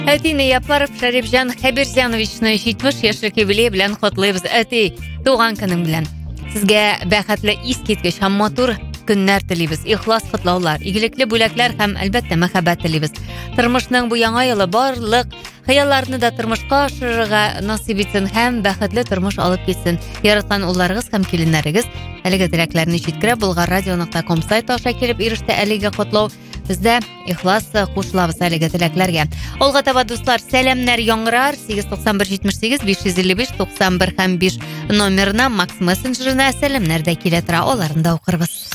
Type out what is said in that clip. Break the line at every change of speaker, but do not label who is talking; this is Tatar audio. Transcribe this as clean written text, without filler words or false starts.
Әтине Япаров Шарипжан Хабиржановичны 70 яшьлек юбилей белән котлыйбыз. Әти, туган көнең белән. Сезгә бәхетле искиткеч һәм матур көннәр телибез. Ихлас котлаулар, игелекле бүләкләр һәм әлбәттә мәхәббәт телибез. Тормышның бу яңа елы барлык хыялларны да тормышка ашырырга насыйп итсен һәм бәхетле тормыш алып китсен. Яраткан улларыгыз һәм киленнәрегез әлеге теләкләрне җиткерә bulgarradio.com сайты аша килеп иреште әлеге котлау. Бездә ихлас кушылабыз әлеге теләкләргә. Алга таба дуслар, сәламнәр яңгырар. 89178 555 91 һәм 5 номерына Макс мессенджерына сәламнәр дә килә тора. Аларны да укырбыз.